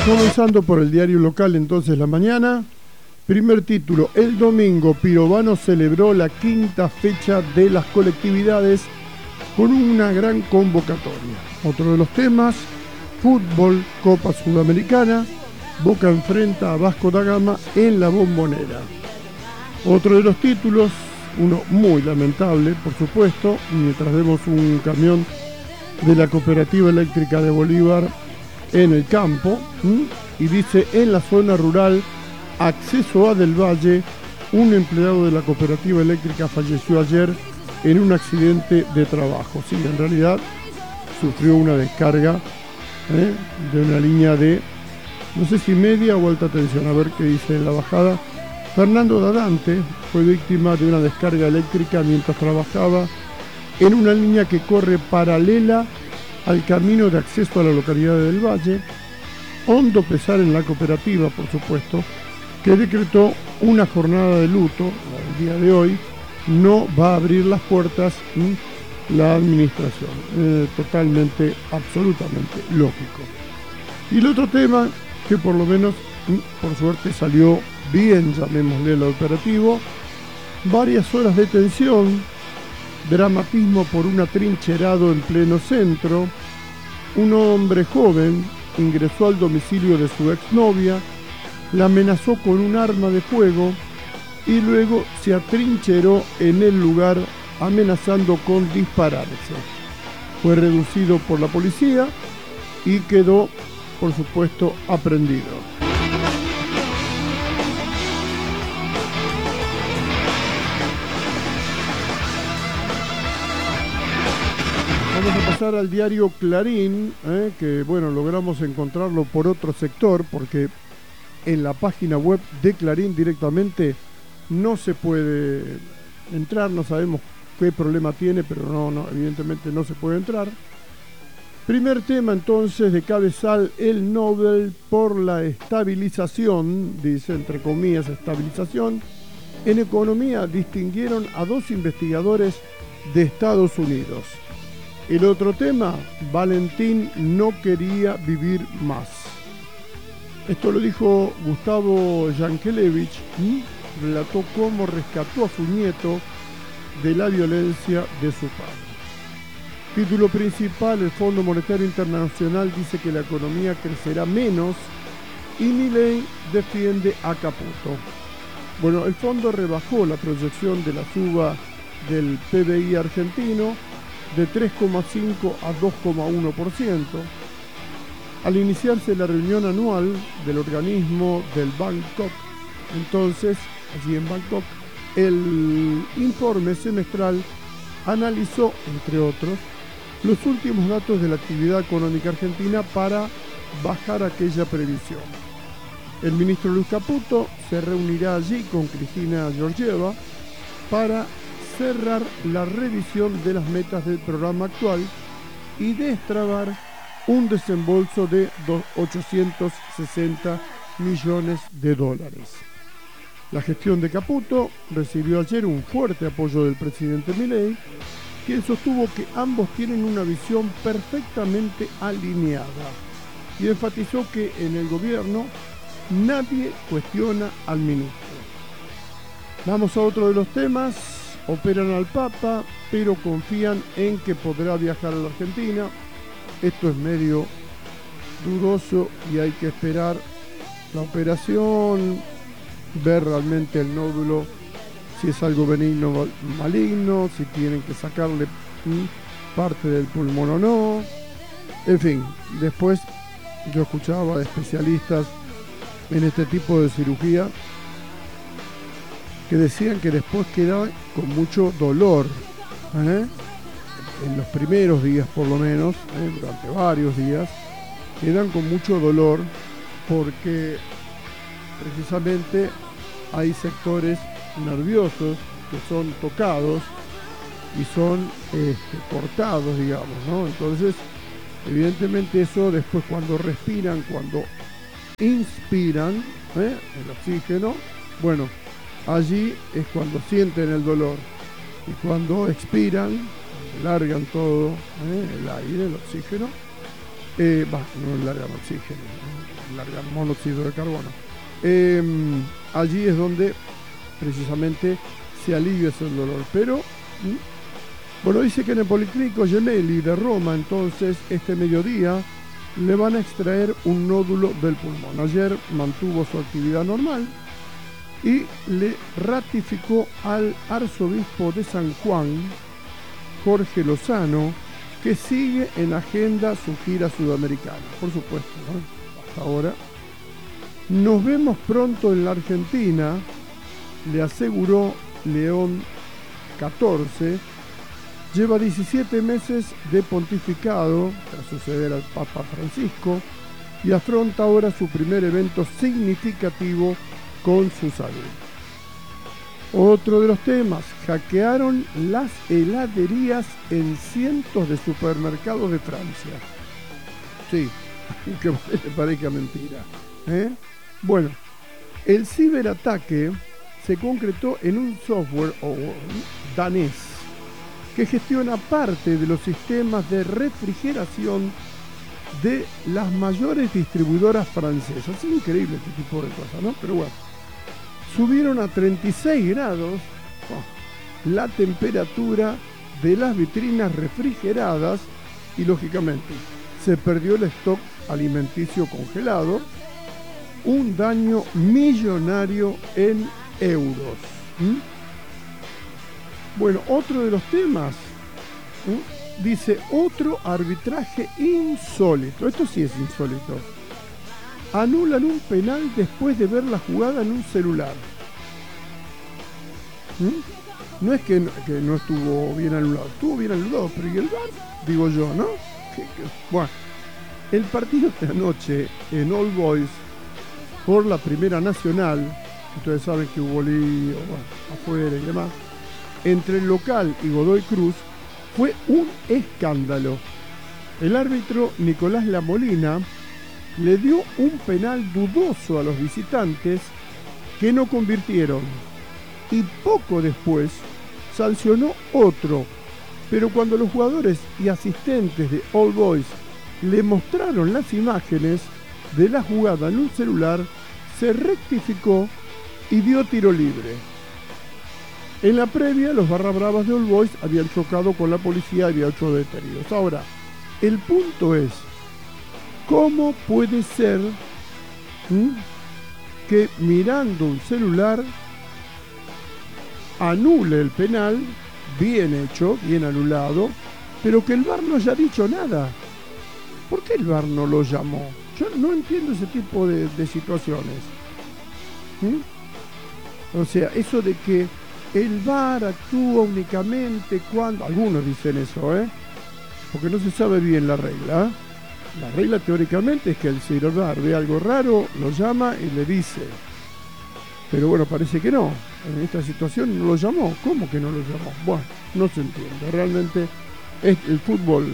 Comenzando por el diario local, entonces, La Mañana. Primer título: el domingo Pirovano celebró la quinta fecha de las colectividades con una gran convocatoria. Otro de los temas: fútbol, Copa Sudamericana. Boca enfrenta a Vasco da Gama en la Bombonera. Otro de los títulos, uno muy lamentable, por supuesto, mientras vemos un camión de la Cooperativa Eléctrica de Bolívar en el campo, y dice: en la zona rural, acceso a Del Valle, un empleado de la Cooperativa Eléctrica falleció ayer en un accidente de trabajo. Sí, en realidad sufrió una descarga de una línea de, no sé si media o alta tensión, a ver qué dice la bajada. Fernando Dadante fue víctima de una descarga eléctrica mientras trabajaba en una línea que corre paralela al camino de acceso a la localidad de Del Valle. Hondo pesar en la cooperativa, por supuesto, que decretó una jornada de luto el día de hoy. No va a abrir las puertas la administración. Totalmente, absolutamente lógico. Y el otro tema, que por lo menos, por suerte, salió bien, llamémosle el operativo: varias horas de tensión, dramatismo por un atrincherado en pleno centro. Un hombre joven ingresó al domicilio de su exnovia, la amenazó con un arma de fuego y luego se atrincheró en el lugar amenazando con dispararse. Fue reducido por la policía y quedó, por supuesto, aprehendido. Vamos a pasar al diario Clarín, que bueno, logramos encontrarlo por otro sector, porque en la página web de Clarín directamente no se puede entrar. No sabemos qué problema tiene, pero no, evidentemente no se puede entrar. Primer tema entonces de cabezal: el Nobel por la estabilización, dice entre comillas estabilización, en economía distinguieron a 2 investigadores de Estados Unidos. El otro tema: Valentín no quería vivir más. Esto lo dijo Gustavo Yankelevich, relató cómo rescató a su nieto de la violencia de su padre. Título principal: el Fondo Monetario Internacional dice que la economía crecerá menos y Milei defiende a Caputo. Bueno, el fondo rebajó la proyección de la suba del PBI argentino de 3,5 a 2,1%. Al iniciarse la reunión anual del organismo del Bangkok, entonces, allí en Bangkok, el informe semestral analizó, entre otros, los últimos datos de la actividad económica argentina para bajar aquella previsión. El ministro Luis Caputo se reunirá allí con Cristina Georgieva para cerrar la revisión de las metas del programa actual y destrabar un desembolso de 860 millones de dólares. La gestión de Caputo recibió ayer un fuerte apoyo del presidente Milei, quien sostuvo que ambos tienen una visión perfectamente alineada y enfatizó que en el gobierno nadie cuestiona al ministro. Vamos a otro de los temas. Operan al Papa, pero confían en que podrá viajar a la Argentina. Esto es medio dudoso y hay que esperar la operación, ver realmente el nódulo, si es algo benigno o maligno, si tienen que sacarle parte del pulmón o no. En fin, después yo escuchaba de especialistas en este tipo de cirugía que decían que después quedaba con mucho dolor, en los primeros días por lo menos, durante varios días, quedan con mucho dolor porque precisamente hay sectores nerviosos que son tocados y son cortados, digamos, ¿no? Entonces, evidentemente eso después cuando respiran, cuando inspiran el oxígeno, bueno, allí es cuando sienten el dolor, y cuando expiran, largan todo el aire, el oxígeno, no largan oxígeno, largan monóxido de carbono. Allí es donde precisamente se alivia ese dolor. Pero, bueno, dice que en el Policlínico Gemelli de Roma, entonces, este mediodía, le van a extraer un nódulo del pulmón. Ayer mantuvo su actividad normal y le ratificó al arzobispo de San Juan, Jorge Lozano, que sigue en agenda su gira sudamericana. Por supuesto, ¿no? Hasta ahora. Nos vemos pronto en la Argentina, le aseguró León XIV. Lleva 17 meses de pontificado tras suceder al Papa Francisco y afronta ahora su primer evento significativo con su salud. Otro de los temas: hackearon las heladerías en cientos de supermercados de Francia. Sí, que le parezca mentira, ¿eh? Bueno, el ciberataque se concretó en un software danés que gestiona parte de los sistemas de refrigeración de las mayores distribuidoras francesas. Es increíble este tipo de cosas, ¿no? Pero bueno, subieron a 36 grados la temperatura de las vitrinas refrigeradas y, lógicamente, se perdió el stock alimenticio congelado. Un daño millonario en euros. Bueno, otro de los temas, dice, otro arbitraje insólito. Esto sí es insólito. Anulan un penal después de ver la jugada en un celular. No es que no estuvo bien anulado, estuvo bien anulado, pero ¿y el VAR? Digo yo, ¿no? Bueno, el partido de anoche en All Boys por la Primera Nacional, ustedes saben que hubo lío, bueno, afuera y demás, entre el local y Godoy Cruz, fue un escándalo. El árbitro Nicolás Lamolina le dio un penal dudoso a los visitantes que no convirtieron, y poco después sancionó otro, pero cuando los jugadores y asistentes de All Boys le mostraron las imágenes de la jugada en un celular, se rectificó y dio tiro libre. En la previa, los barra bravas de All Boys habían chocado con la policía y había 8 detenidos. Ahora, el punto es, ¿cómo puede ser que mirando un celular anule el penal, bien hecho, bien anulado, pero que el VAR no haya dicho nada? ¿Por qué el VAR no lo llamó? Yo no entiendo ese tipo de situaciones. O sea, eso de que el VAR actúa únicamente cuando... Algunos dicen eso, porque no se sabe bien la regla. La regla teóricamente es que si el VAR ve algo raro, lo llama y le dice. Pero bueno, parece que no. En esta situación no lo llamó. ¿Cómo que no lo llamó? Bueno, no se entiende. Realmente es el fútbol,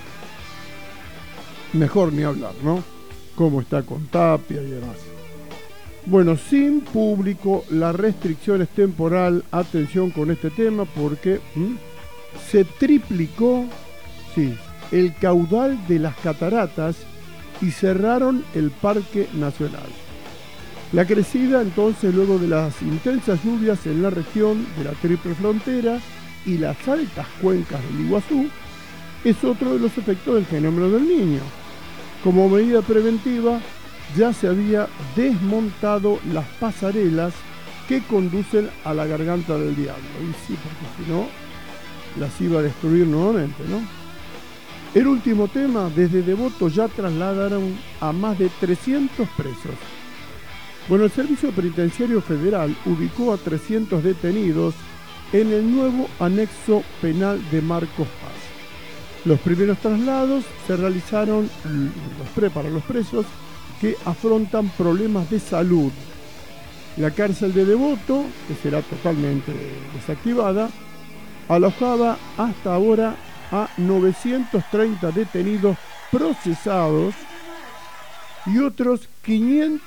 mejor ni hablar, ¿no? Cómo está con Tapia y demás. Bueno, sin público, la restricción es temporal. Atención con este tema porque se triplicó, sí, el caudal de las cataratas y cerraron el Parque Nacional. La crecida entonces, luego de las intensas lluvias en la región de la Triple Frontera y las altas cuencas del Iguazú, es otro de los efectos del fenómeno del Niño. Como medida preventiva, ya se había desmontado las pasarelas que conducen a la Garganta del Diablo. Y sí, porque si no, las iba a destruir nuevamente, ¿no? El último tema: desde Devoto ya trasladaron a más de 300 presos. Bueno, el Servicio Penitenciario Federal ubicó a 300 detenidos en el nuevo anexo penal de Marcos Paz. Los primeros traslados se realizaron para los presos que afrontan problemas de salud. La cárcel de Devoto, que será totalmente desactivada, alojaba hasta ahora a 930 detenidos procesados y otros 500